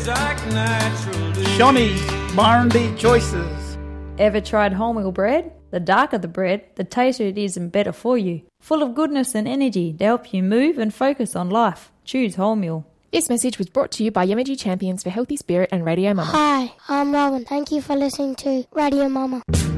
Shonny's R&B choices. Ever tried wholemeal bread? The darker the bread, the tastier it is and better for you. Full of goodness and energy to help you move and focus on life. Choose wholemeal. This message was brought to you by Yemeji Champions for Healthy Spirit and Radio Mama. Hi, I'm Robin. Thank you for listening to Radio Mama.